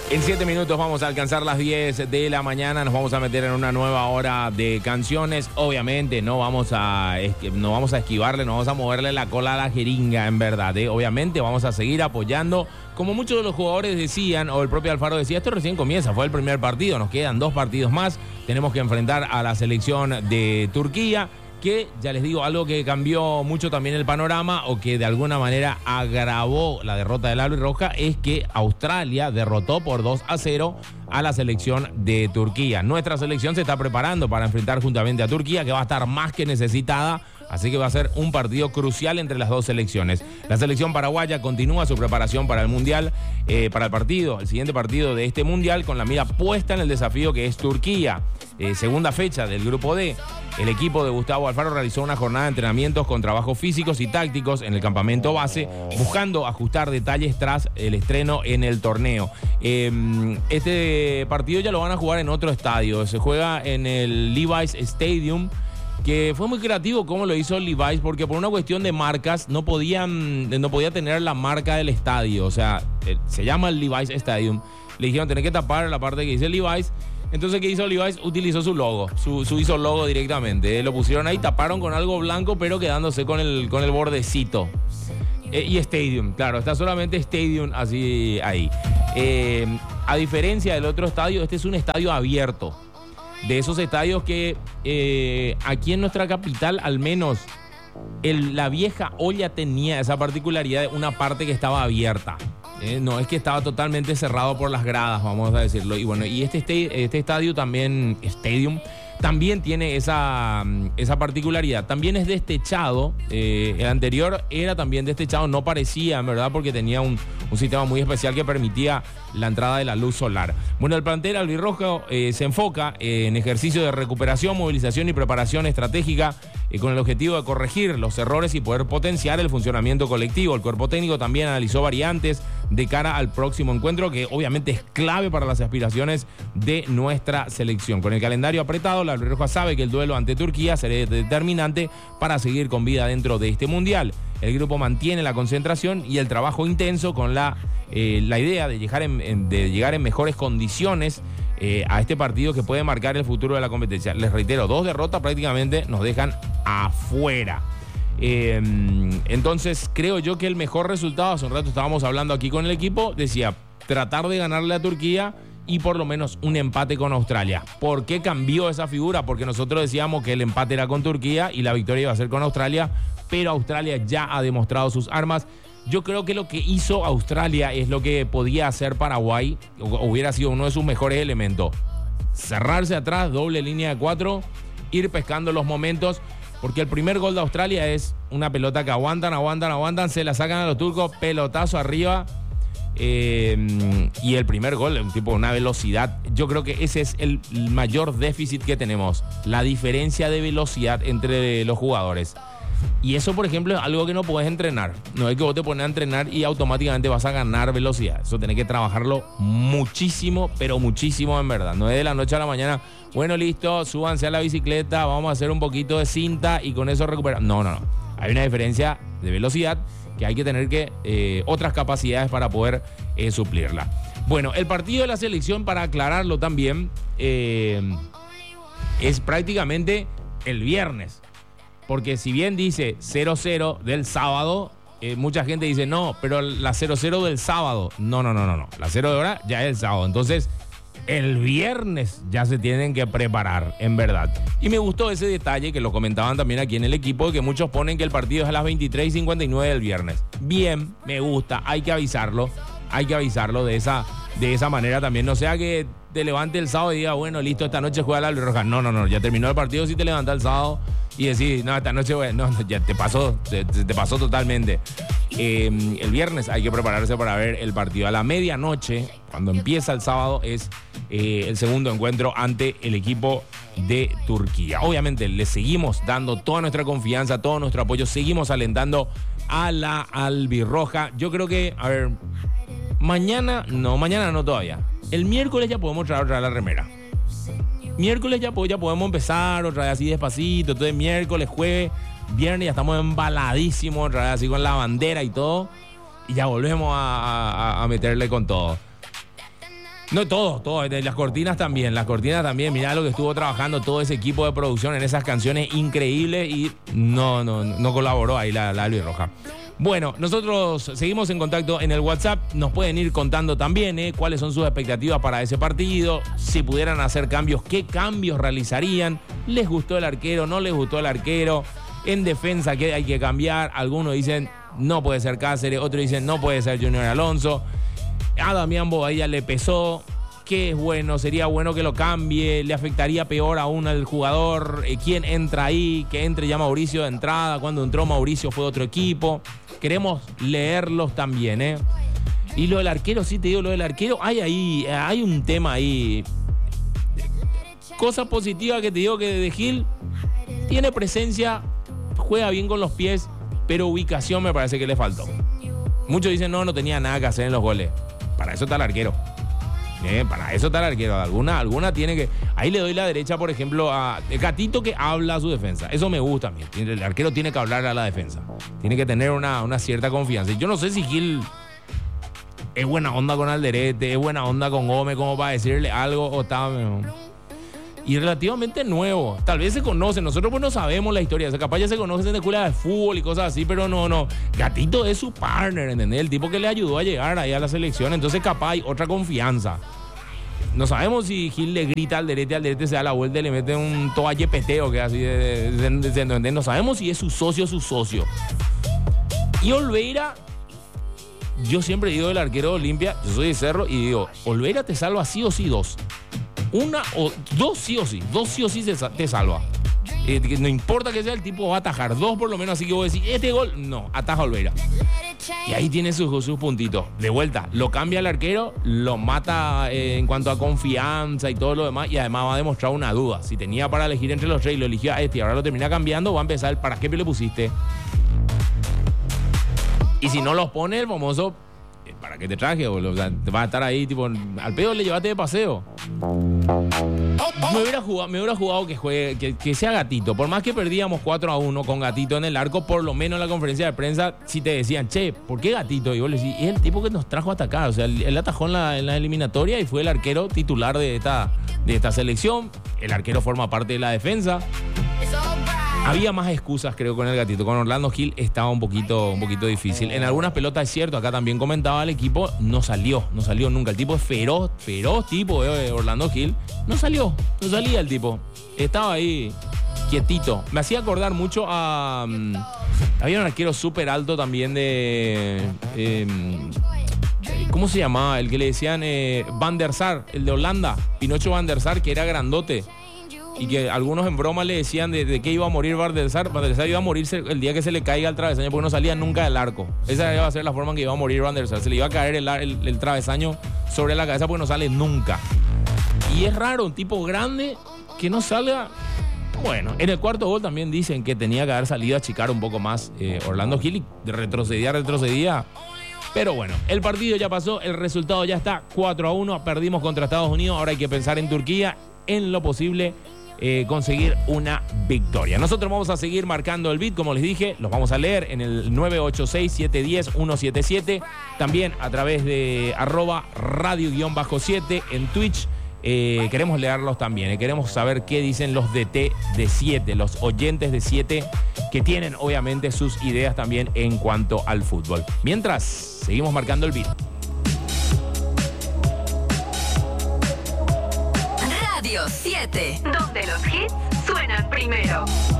En 7 minutos vamos a alcanzar las 10 de la mañana. Nos vamos a meter en una nueva hora de canciones. Obviamente no vamos a esquivarle, no vamos a moverle la cola a la jeringa, en verdad. Obviamente vamos a seguir apoyando. Como muchos de los jugadores decían, o el propio Alfaro decía, esto recién comienza, fue el primer partido, nos quedan 2 partidos más. Tenemos que enfrentar a la selección de Turquía, que ya les digo, algo que cambió mucho también el panorama o que de alguna manera agravó la derrota del albirroja es que Australia derrotó por 2-0 a la selección de Turquía. Nuestra selección se está preparando para enfrentar juntamente a Turquía, que va a estar más que necesitada. Así que va a ser un partido crucial entre las dos selecciones. La selección paraguaya continúa su preparación para el Mundial, para el siguiente partido de este Mundial, con la mira puesta en el desafío que es Turquía. Segunda fecha del Grupo D. El equipo de Gustavo Alfaro realizó una jornada de entrenamientos con trabajos físicos y tácticos en el campamento base, buscando ajustar detalles tras el estreno en el torneo. Este partido ya lo van a jugar en otro estadio. Se juega en el Levi's Stadium, que fue muy creativo cómo lo hizo Levi's, porque por una cuestión de marcas no podía tener la marca del estadio. O sea, se llama el Levi's Stadium. Le dijeron, tenés que tapar la parte que dice Levi's. Entonces, ¿qué hizo Levi's? Utilizó su logo, hizo logo directamente. Lo pusieron ahí, taparon con algo blanco, pero quedándose con el bordecito. Y Stadium, claro, está solamente Stadium así ahí. A diferencia del otro estadio, este es un estadio abierto. De esos estadios que aquí en nuestra capital, al menos, la vieja olla tenía esa particularidad de una parte que estaba abierta. No es que estaba totalmente cerrado por las gradas, vamos a decirlo. Y bueno, y este estadio también, Stadium, también tiene esa particularidad. También es destechado. El anterior era también destechado, no parecía, en verdad, porque tenía un sistema muy especial que permitía la entrada de la luz solar. Bueno, el plantel albirrojo se enfoca en ejercicio de recuperación, movilización y preparación estratégica con el objetivo de corregir los errores y poder potenciar el funcionamiento colectivo. El cuerpo técnico también analizó variantes de cara al próximo encuentro, que obviamente es clave para las aspiraciones de nuestra selección. Con el calendario apretado, la albirroja sabe que el duelo ante Turquía será determinante para seguir con vida dentro de este mundial. El grupo mantiene la concentración y el trabajo intenso con la idea de llegar en mejores condiciones a este partido que puede marcar el futuro de la competencia. Les reitero, 2 derrotas prácticamente nos dejan afuera. Entonces creo yo que el mejor resultado, hace un rato estábamos hablando aquí con el equipo, decía tratar de ganarle a Turquía y por lo menos un empate con Australia. ¿Por qué cambió esa figura? Porque nosotros decíamos que el empate era con Turquía y la victoria iba a ser con Australia, pero Australia ya ha demostrado sus armas. Yo creo que lo que hizo Australia es lo que podía hacer Paraguay, hubiera sido uno de sus mejores elementos. Cerrarse atrás, doble línea de 4, ir pescando los momentos, porque el primer gol de Australia es una pelota que aguantan, se la sacan a los turcos, pelotazo arriba, y el primer gol, un tipo de una velocidad. Yo creo que ese es el mayor déficit que tenemos, la diferencia de velocidad entre los jugadores. Y eso, por ejemplo, es algo que no puedes entrenar. No es que vos te pones a entrenar y automáticamente vas a ganar velocidad. Eso tenés que trabajarlo muchísimo, pero muchísimo en verdad. No es de la noche a la mañana, bueno, listo, súbanse a la bicicleta, vamos a hacer un poquito de cinta y con eso recuperar. No. Hay una diferencia de velocidad que hay que tener otras capacidades para poder suplirla. Bueno, el partido de la selección, para aclararlo también, es prácticamente el viernes. Porque si bien dice 0-0 del sábado, mucha gente dice no, pero la 0-0 del sábado. No. La 0 de hora ya es el sábado. Entonces, el viernes ya se tienen que preparar, en verdad. Y me gustó ese detalle que lo comentaban también aquí en el equipo, que muchos ponen que el partido es a las 23:59 del viernes. Bien, me gusta, hay que avisarlo de esa manera también. No sea que te levante el sábado y diga, bueno, listo, esta noche juega la albirroja. No, ya terminó el partido si te levantas el sábado y decís, no, esta noche, bueno, no, ya te pasó totalmente. El viernes hay que prepararse para ver el partido. A la medianoche, cuando empieza el sábado, es el segundo encuentro ante el equipo de Turquía. Obviamente le seguimos dando toda nuestra confianza, todo nuestro apoyo, seguimos alentando a la albirroja. Yo creo que, a ver, mañana no todavía. El miércoles ya podemos traer otra vez la remera. Miércoles ya podemos empezar otra vez así despacito. Entonces miércoles, jueves, viernes ya estamos embaladísimos otra vez así con la bandera y todo. Y ya volvemos a meterle con todo. No, todo, las cortinas también, mirá lo que estuvo trabajando todo ese equipo de producción en esas canciones increíbles y no colaboró ahí la albirroja. Bueno, nosotros seguimos en contacto en el WhatsApp, nos pueden ir contando también cuáles son sus expectativas para ese partido, si pudieran hacer cambios, qué cambios realizarían, les gustó el arquero, no les gustó el arquero, en defensa qué hay que cambiar, algunos dicen no puede ser Cáceres, otros dicen no puede ser Junior Alonso, a Damián Bobadilla le pesó, que es bueno, sería bueno que lo cambie, le afectaría peor aún al jugador, quién entra ahí, que entre ya Mauricio de entrada, cuando entró Mauricio fue otro equipo. Queremos leerlos también, Y lo del arquero, sí te digo, lo del arquero, hay un tema ahí. Cosa positiva que te digo que De Gil tiene presencia, juega bien con los pies, pero ubicación me parece que le faltó. Muchos dicen no tenía nada que hacer en los goles. Para eso está el arquero. Para eso está el arquero. Alguna tiene que... Ahí le doy la derecha, por ejemplo, a Gatito, que habla a su defensa. Eso me gusta a mí. El arquero tiene que hablar a la defensa. Tiene que tener una cierta confianza. Y yo no sé si Gil es buena onda con Alderete, es buena onda con Gómez, como para decirle algo, o está... Y relativamente nuevo. Tal vez se conocen. Nosotros pues no sabemos la historia. O sea, capaz ya se conocen de escuela de fútbol y cosas así, pero no. Gatito es su partner, ¿entendés? El tipo que le ayudó a llegar ahí a la selección. Entonces capaz hay otra confianza. No sabemos si Gil le grita al Alderete se da la vuelta y le mete un toalle peteo que así no sabemos si es su socio. Y Olveira, yo siempre digo del arquero de Olimpia, yo soy de Cerro y digo, Olveira te salva sí o sí dos. Una o dos sí o sí te salva. No importa que sea, el tipo va a atajar dos por lo menos, así que vos decís, este gol, no, ataja Olveira. Y ahí tiene sus puntitos. De vuelta, lo cambia el arquero, lo mata en cuanto a confianza y todo lo demás, y además va a demostrar una duda. Si tenía para elegir entre los tres y lo eligió a este y ahora lo termina cambiando, va a empezar, ¿para qué le pusiste? Y si no los pone, el famoso, ¿para qué te traje? O sea, te vas a estar ahí, tipo, al pedo le llevaste de paseo. Me hubiera jugado que juegue, que sea Gatito. Por más que perdíamos 4-1 con Gatito en el arco, por lo menos en la conferencia de prensa, si te decían, che, ¿por qué Gatito? Y vos le decís, es el tipo que nos trajo hasta acá. O sea, él atajó en la eliminatoria y fue el arquero titular de esta selección. El arquero forma parte de la defensa. Había más excusas, creo, con el Gatito. Con Orlando Gil estaba un poquito difícil. En algunas pelotas es cierto, acá también comentaba el equipo, no salió nunca. El tipo es feroz tipo de Orlando Gil. No salía el tipo. Estaba ahí quietito. Me hacía acordar mucho a... había un arquero súper alto también de... ¿cómo se llamaba? El que le decían Van der Sar, el de Holanda. Pinocho Van der Sar, que era grandote. Y que algunos en broma le decían de que iba a morir Van der Sar. Van der Sar iba a morirse el día que se le caiga el travesaño porque no salía nunca del arco. Esa iba a ser la forma en que iba a morir Van der Sar. Se le iba a caer el travesaño sobre la cabeza porque no sale nunca. Y es raro, un tipo grande que no salga. Bueno, en el cuarto gol también dicen que tenía que haber salido a achicar un poco más Orlando Gil y retrocedía. Pero bueno, el partido ya pasó, el resultado ya está 4-1. Perdimos contra Estados Unidos, ahora hay que pensar en Turquía, en lo posible conseguir una victoria. Nosotros vamos a seguir marcando el beat, como les dije, los vamos a leer en el 986-710-177, también a través de @radio_7 en Twitch. Queremos leerlos también, queremos saber qué dicen los DT de 7, los oyentes de 7, que tienen obviamente sus ideas también en cuanto al fútbol. Mientras, seguimos marcando el beat. Radio 7, donde los hits suenan primero.